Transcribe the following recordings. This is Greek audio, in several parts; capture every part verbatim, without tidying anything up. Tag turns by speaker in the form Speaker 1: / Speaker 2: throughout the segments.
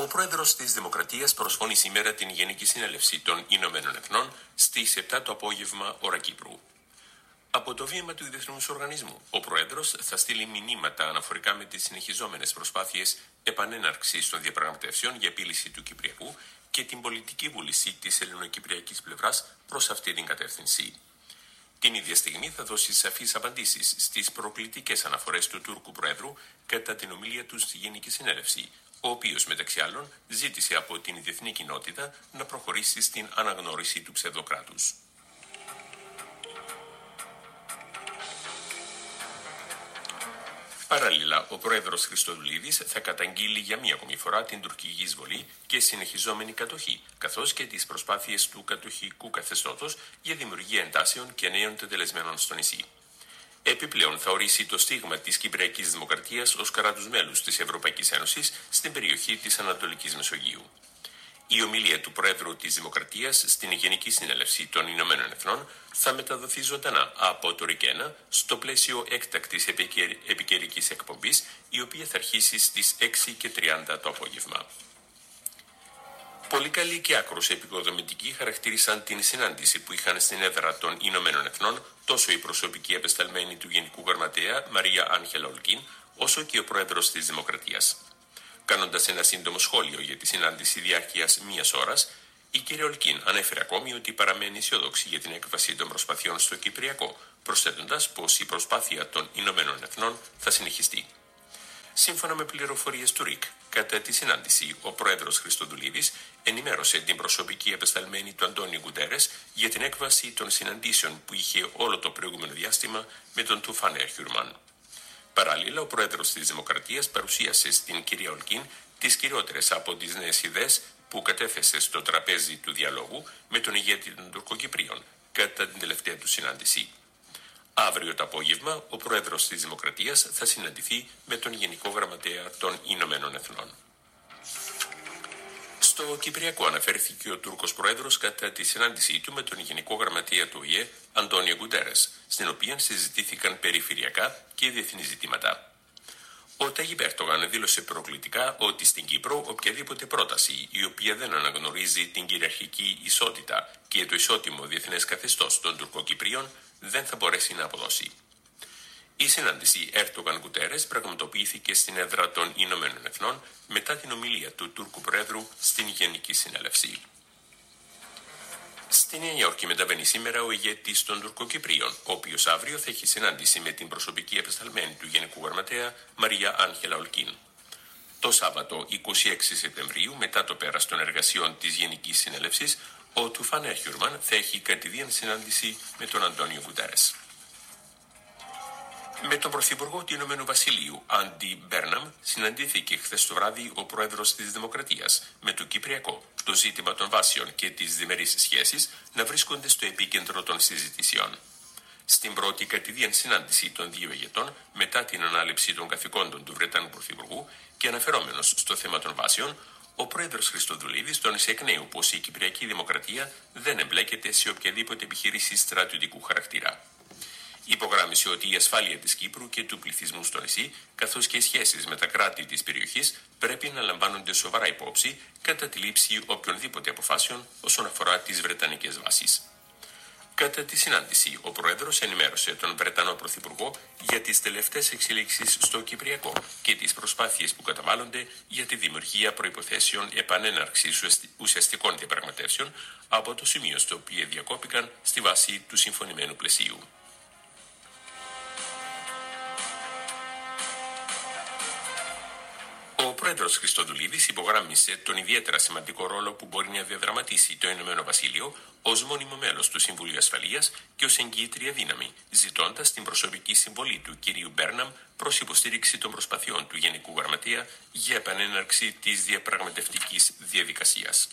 Speaker 1: Ο πρόεδρος της Δημοκρατίας προσφωνεί σήμερα την Γενική Συνέλευση των Ηνωμένων Εθνών στις επτά το απόγευμα ώρα Κύπρου. Από το βήμα του Διεθνούς Οργανισμού, ο πρόεδρος θα στείλει μηνύματα αναφορικά με τις συνεχιζόμενες προσπάθειες επανέναρξης των διαπραγματεύσεων για επίλυση του Κυπριακού και την πολιτική βούληση της ελληνοκυπριακής πλευράς προς αυτή την κατεύθυνση. Την ίδια στιγμή θα δώσει σαφείς απαντήσεις στις προκλητικές αναφορές του Τούρκου Προέδρου κατά την ομιλία του στη Γενική Συνέλευση, ο οποίος μεταξύ άλλων ζήτησε από την διεθνή κοινότητα να προχωρήσει στην αναγνώριση του ψευδοκράτους. Παράλληλα, ο πρόεδρος Χριστοδουλίδης θα καταγγείλει για μία ακόμη φορά την τουρκική εισβολή και συνεχιζόμενη κατοχή, καθώς και τις προσπάθειες του κατοχικού καθεστώτος για δημιουργία εντάσεων και νέων τετελεσμένων στο νησί. Επιπλέον, θα ορίσει το στίγμα της Κυπριακής Δημοκρατίας ως κράτους μέλους της Ευρωπαϊκής Ένωσης στην περιοχή της Ανατολικής Μεσογείου. Η ομιλία του Πρόεδρου της Δημοκρατίας στην Γενική Συνέλευση των Ηνωμένων Εθνών θα μεταδοθεί ζωντανά από το Ρικένα στο πλαίσιο έκτακτης επικαιρικής εκπομπής, η οποία θα αρχίσει στις έξι και τριάντα το απόγευμα. Πολύ καλοί και άκρως επικοδομητικοί χαρακτήρισαν την συνάντηση που είχαν στην έδρα των Ηνωμένων Εθνών τόσο η προσωπική απεσταλμένη του Γενικού Γραμματέα Μαρία Άγχελα Ολκίν, όσο και ο Πρόεδρος της Δημοκρατίας. Κάνοντας ένα σύντομο σχόλιο για τη συνάντηση διάρκειας μίας ώρας, η κυρία Ολκίν ανέφερε ακόμη ότι παραμένει αισιόδοξη για την έκβαση των προσπαθειών στο Κυπριακό, προσθέτοντας πως η προσπάθεια των Ηνωμένων Εθνών θα συνεχιστεί. Σύμφωνα με πληροφορίες του ΡΙΚ, κατά τη συνάντηση, ο πρόεδρος Χριστοδουλίδης ενημέρωσε την προσωπική απεσταλμένη του Αντώνιου Γκουντέρες για την έκβαση των συναντήσεων που είχε όλο το προηγούμενο διάστημα με τον Τουφάν Έρχιουρμαν. Παράλληλα, ο πρόεδρος της Δημοκρατίας παρουσίασε στην κυρία Ολκίν τις κυριότερες από τις νέες ιδέες που κατέθεσε στο τραπέζι του διαλόγου με τον ηγέτη των Τουρκοκυπρίων κατά την τελευταία του συνάντηση. Αύριο το απόγευμα, ο πρόεδρος της Δημοκρατίας θα συναντηθεί με τον Γενικό Γραμματέα των Ηνωμένων Εθνών. Στο Κυπριακό αναφέρθηκε ο Τούρκος Πρόεδρος κατά τη συνάντησή του με τον Γενικό Γραμματέα του Ο Η Ε, Αντώνιο Γκουντέρες, στην οποία συζητήθηκαν περιφερειακά και διεθνή ζητήματα. Ο Ταγιπ Έρντογαν δήλωσε προκλητικά ότι στην Κύπρο οποιαδήποτε πρόταση η οποία δεν αναγνωρίζει την κυριαρχική ισότητα και το ισότιμο διεθνές καθεστώς των Τουρκοκυπρίων δεν θα μπορέσει να αποδώσει. Η συνάντηση Έρντογαν-Γκουντέρες πραγματοποιήθηκε στην έδρα των Ηνωμένων Εθνών μετά την ομιλία του Τούρκου Προέδρου στην Γενική Συνέλευση. Στη Νέα Υόρκη μεταβαίνει σήμερα ο ηγέτης των Τουρκοκυπρίων, ο οποίος αύριο θα έχει συνάντηση με την προσωπική απεσταλμένη του Γενικού Γραμματέα Μαρία Άγχελα Ολκίν. Το Σάββατο είκοσι έξι Σεπτεμβρίου, μετά το πέρας των εργασιών της Γενικής Συνέλευσης, ο Τουφάν Έρχιουρμαν θα έχει κατηδίαν συνάντηση με τον Αντώνιο Γκουντέρες. Με τον Πρωθυπουργό του Ηνωμένου Βασιλείου, Άντι Μπέρναμ, συναντήθηκε χθες το βράδυ ο Πρόεδρος της Δημοκρατίας, με το Κυπριακό, το ζήτημα των βάσεων και τις διμερείς σχέσεις να βρίσκονται στο επίκεντρο των συζητήσεων. Στην πρώτη κατηδίαν συνάντηση των δύο ηγετών, μετά την ανάληψη των καθηκόντων του Βρετανού Πρωθυπουργού και αναφερόμενος στο θέμα των βάσεων, ο πρόεδρος Χριστοδουλίδης τόνισε εκ νέου πως η Κυπριακή Δημοκρατία δεν εμπλέκεται σε οποιαδήποτε επιχείρηση στρατιωτικού χαρακτήρα. Υπογράμμισε ότι η ασφάλεια της Κύπρου και του πληθυσμού στο νησί, καθώς και οι σχέσεις με τα κράτη της περιοχής, πρέπει να λαμβάνονται σοβαρά υπόψη κατά τη λήψη οποιονδήποτε αποφάσεων όσον αφορά τις βρετανικές βάσεις. Κατά τη συνάντηση, ο Πρόεδρος ενημέρωσε τον Βρετανό Πρωθυπουργό για τις τελευταίες εξελίξεις στο Κυπριακό και τις προσπάθειες που καταβάλλονται για τη δημιουργία προϋποθέσεων επανέναρξης ουσιαστικών διαπραγματεύσεων από το σημείο στο οποίο διακόπηκαν στη βάση του συμφωνημένου πλαισίου. Ο πρόεδρος Χριστοδουλίδης υπογράμμισε τον ιδιαίτερα σημαντικό ρόλο που μπορεί να διαδραματίσει το Ηνωμένο Βασίλειο ως μόνιμο μέλος του Συμβουλίου Ασφαλείας και ως εγγυήτρια δύναμη, ζητώντας την προσωπική συμβολή του κ. Μπέρναμ προς υποστήριξη των προσπαθειών του Γενικού Γραμματέα για επανέναρξη της διαπραγματευτικής διαδικασίας.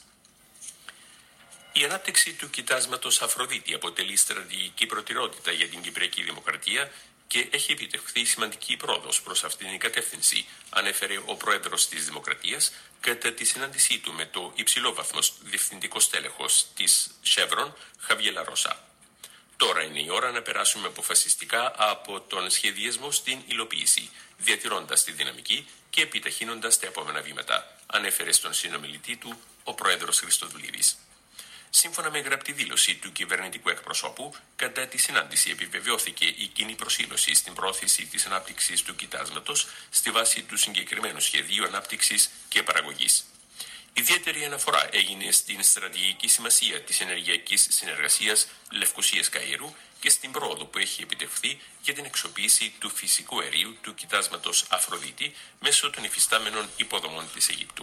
Speaker 1: Η ανάπτυξη του κοιτάσματος Αφροδίτη αποτελεί στρατηγική προτεραιότητα για την Κυπριακή Δημοκρατία και έχει επιτευχθεί σημαντική πρόοδος προς αυτήν την κατεύθυνση, ανέφερε ο πρόεδρος της Δημοκρατίας κατά τη συνάντησή του με το υψηλόβαθμος διευθυντικό στέλεχος της Chevron, Χαβιέ Λαρόσα. Τώρα είναι η ώρα να περάσουμε αποφασιστικά από τον σχεδιασμό στην υλοποίηση, διατηρώντας τη δυναμική και επιταχύνοντας τα επόμενα βήματα, ανέφερε στον συνομιλητή του ο πρόεδρος Χριστοδουλίδης. Σύμφωνα με γραπτή δήλωση του κυβερνητικού εκπροσώπου, κατά τη συνάντηση επιβεβαιώθηκε η κοινή προσήλωση στην πρόθεση της ανάπτυξης του κοιτάσματος στη βάση του συγκεκριμένου σχεδίου ανάπτυξης και παραγωγής. Ιδιαίτερη αναφορά έγινε στην στρατηγική σημασία της ενεργειακής συνεργασίας Λευκοσίας Καΐρου και στην πρόοδο που έχει επιτευχθεί για την εξοποίηση του φυσικού αερίου του κοιτάσματος Αφροδίτη μέσω των υφιστάμενων υποδομών της Αιγύπτου.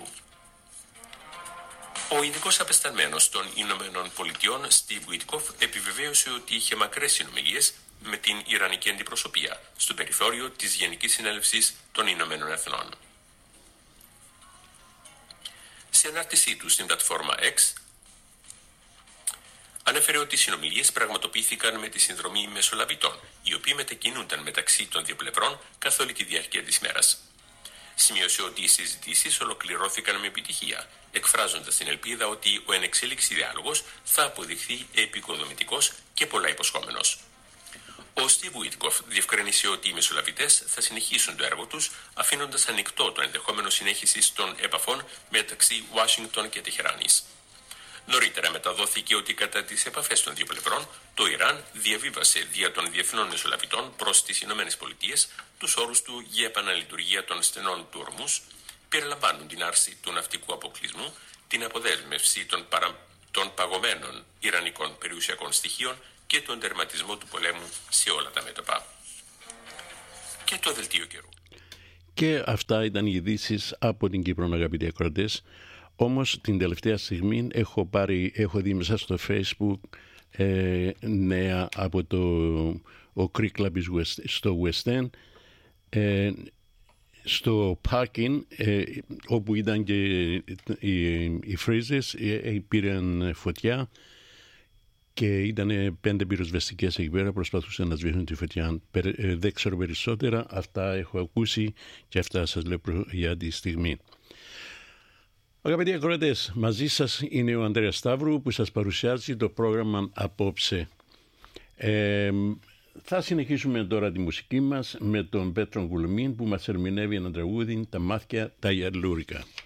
Speaker 1: Ο ειδικός απεσταλμένος των Ηνωμένων Πολιτειών, Steve Witkoff, επιβεβαίωσε ότι είχε μακρές συνομιλίες με την Ιρανική αντιπροσωπεία στο περιθώριο της Γενικής Συνέλευσης των Ηνωμένων Εθνών. Σε ανάρτησή του στην πλατφόρμα X, ανέφερε ότι οι συνομιλίες πραγματοποιήθηκαν με τη συνδρομή μεσολαβητών, οι οποίοι μετακινούνταν μεταξύ των δύο πλευρών καθ' όλη τη διάρκεια της μέρας. Σημείωσε ότι οι συζητήσεις ολοκληρώθηκαν με επιτυχία, εκφράζοντας την ελπίδα ότι ο ενεξέλιξη διάλογος θα αποδειχθεί επικοδομητικός και πολλά υποσχόμενος. Ο Steve Witkoff διευκρίνησε ότι οι μεσολαβητές θα συνεχίσουν το έργο τους, αφήνοντας ανοιχτό το ενδεχόμενο συνέχισης των επαφών μεταξύ Ουάσιγκτον και Τεχεράνης. Νωρίτερα μεταδόθηκε ότι κατά τις επαφές των δύο πλευρών, το Ιράν διαβίβασε δια των διεθνών μεσολαβητών προς τις Ηνωμένες Πολιτείες τους όρους του για επαναλειτουργία των στενών του Ορμούς, περιλαμβάνουν την άρση του ναυτικού αποκλεισμού, την αποδέσμευση των, παρα... των παγωμένων ιρανικών περιουσιακών στοιχείων και τον τερματισμό του πολέμου σε όλα τα μέτωπα. Και το δελτίο καιρού.
Speaker 2: Και αυτά ήταν οι ειδήσεις από την Κύπρο, αγαπητοί ακροατές. Όμως την τελευταία στιγμή έχω, πάρει, έχω δει μέσα στο Facebook ε, νέα από το ο Creek Club στο West End, ε, στο parking ε, όπου ήταν και οι, οι φρίζες ε, πήραν φωτιά και ήταν πέντε πυροσβεστικές εκεί πέρα, προσπαθούσαν να σβήσουν τη φωτιά. Ε, δεν ξέρω περισσότερα, αυτά έχω ακούσει και αυτά σας λέω για τη στιγμή. Αγαπητοί ακροατές, μαζί σας είναι ο Ανδρέας Σταύρου που σας παρουσιάζει το πρόγραμμα απόψε. Ε, θα συνεχίσουμε τώρα τη μουσική μας με τον Πέτρο Γουλμίν που μας ερμηνεύει ένα τραγούδι «Τα μάτια τα γερλούρικα».